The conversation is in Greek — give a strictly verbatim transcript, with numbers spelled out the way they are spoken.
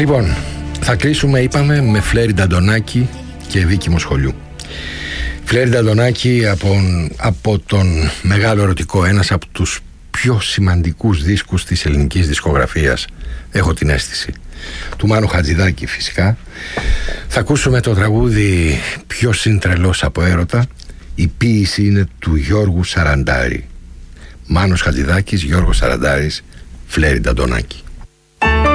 Λοιπόν, θα κλείσουμε, είπαμε, με Φλέρι Νταντονάκη και Βίκη Μοσχολιού. Φλέρι Νταντονάκη από, από τον Μεγάλο Ερωτικό, ένας από τους πιο σημαντικούς δίσκους της ελληνικής δισκογραφίας, έχω την αίσθηση, του Μάνου Χατζηδάκη φυσικά. Θα ακούσουμε το τραγούδι «Ποιος είναι τρελός από έρωτα». Η ποίηση είναι του Γιώργου Σαραντάρη. Μάνος Χατζηδάκης, Γιώργος Σαραντάρης, Φλέρι Νταντονάκη.